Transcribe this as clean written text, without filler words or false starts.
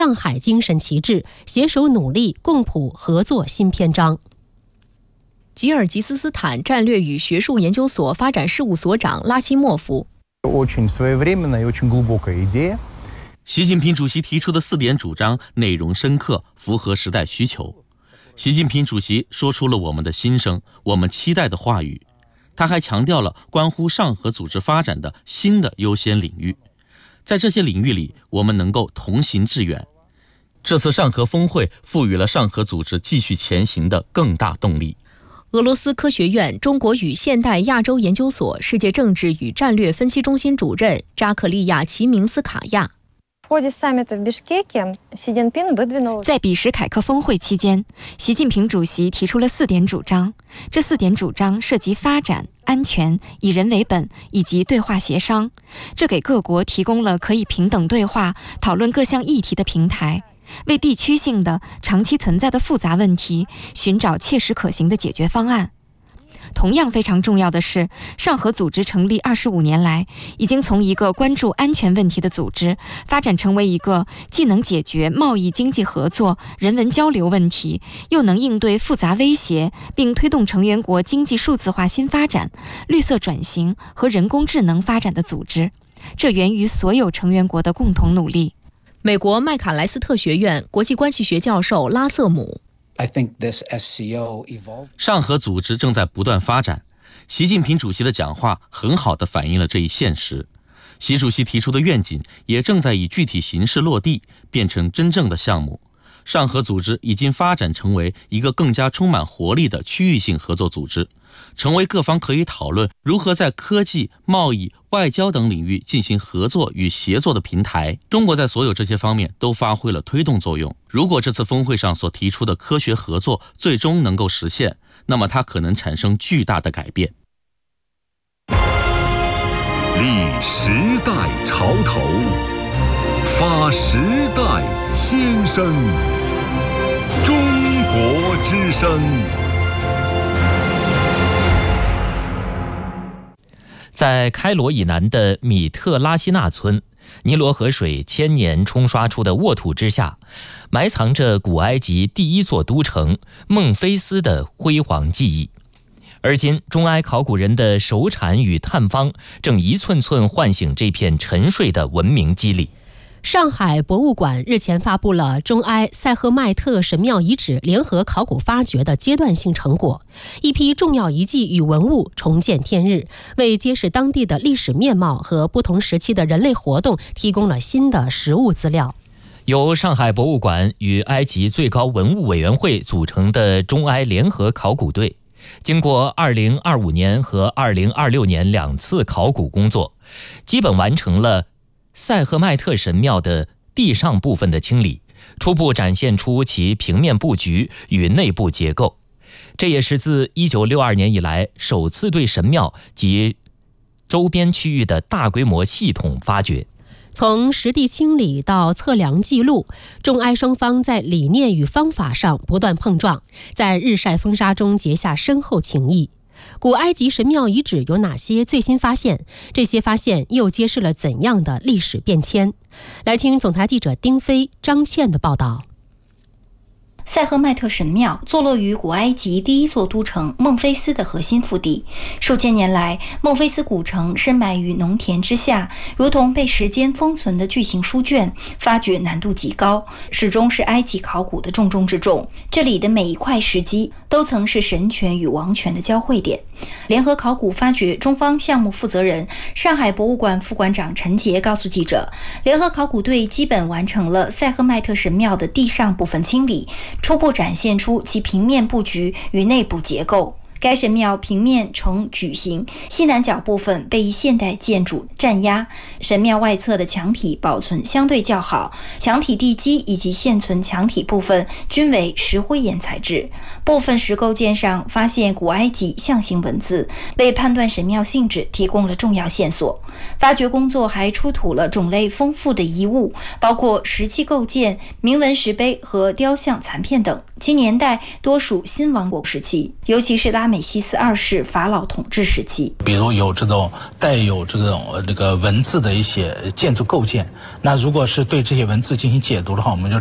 上海精神旗帜，携手努力，共谱合作新篇章。 吉尔吉斯斯坦战略与学术研究所发展事务所长拉希莫夫。 习近平主席提出的4点主张内容深刻，符合时代需求。习近平主席说出了我们的心声，我们期待的话语。他还强调了关乎上合组织发展的新的优先领域，在这些领域里，我们能够同行致远。这次上合峰会赋予了上合组织继续前行的更大动力。 俄罗斯科学院中国与现代亚洲研究所世界政治与战略分析中心主任扎克利亚·齐明斯卡亚。 在比什凯克峰会期间，习近平主席提出了4点主张。这4点主张涉及发展、安全、以人为本以及对话协商，这给各国提供了可以平等对话、讨论各项议题的平台，为地区性的、长期存在的复杂问题寻找切实可行的解决方案。同样非常重要的是，上合组织成立25年来，已经从一个关注安全问题的组织，发展成为一个既能解决贸易经济合作、人文交流问题，又能应对复杂威胁，并推动成员国经济数字化新发展、绿色转型和人工智能发展的组织。这源于所有成员国的共同努力。 美国麦卡莱斯特学院国际关系学教授拉瑟姆。 上合组织正在不断发展，习近平主席的讲话很好地反映了这一现实。习主席提出的愿景也正在以具体形式落地，变成真正的项目。上合组织已经发展成为一个更加充满活力的区域性合作组织，成为各方可以讨论如何在科技、贸易、外交等领域进行合作与协作的平台。中国在所有这些方面都发挥了推动作用。如果这次峰会上所提出的科学合作最终能够实现，那么它可能产生巨大的改变。 立时代潮头，发时代先声。中国之声。 在开罗以南的米特拉西纳村，尼罗河水千年冲刷出的沃土之下，埋藏着古埃及第一座都城孟菲斯的辉煌记忆。而今，中埃考古人的手铲与探方正一寸寸唤醒这片沉睡的文明肌理。 上海博物馆日前发布了中埃塞赫迈特神庙遗址联合考古发掘的阶段性成果，一批重要遗迹与文物重见天日，为揭示当地的历史面貌和不同时期的人类活动提供了新的实物资料。 由上海博物馆与埃及最高文物委员会组成的中埃联合考古队，经过2025年和2026年2次考古工作，基本完成了塞赫迈特神庙的地上部分的清理，初步展现出其平面布局与内部结构。这也是自1962年以来首次对神庙及周边区域的大规模系统发掘。 从实地清理到测量记录，中埃双方在理念与方法上不断碰撞，在日晒风沙中结下深厚情谊。古埃及神庙遗址有哪些最新发现？这些发现又揭示了怎样的历史变迁？来听总台记者丁飞、张倩的报道。 塞赫迈特神庙坐落于古埃及第一座都城孟菲斯的核心腹地。数千年来，孟菲斯古城深埋于农田之下，如同被时间封存的巨型书卷，发掘难度极高，始终是埃及考古的重中之重。这里的每一块石基都曾是神权与王权的交汇点。联合考古发掘中方项目负责人、上海博物馆副馆长陈杰告诉记者，联合考古队基本完成了塞赫迈特神庙的地上部分清理，初步展现出其平面布局与内部结构。该神庙平面呈矩形，西南角部分被一现代建筑占压，神庙外侧的墙体保存相对较好，墙体地基以及现存墙体部分均为石灰岩材质。部分石构件上发现古埃及象形文字，为判断神庙性质提供了重要线索。发掘工作还出土了种类丰富的遗物，包括石器构件、铭文石碑和雕像残片等，其年代多属新王国时期，尤其是拉美西斯2世法老统治时期。 比如有这种带有这个文字的一些建筑构件，那如果是对这些文字进行解读的话，我们就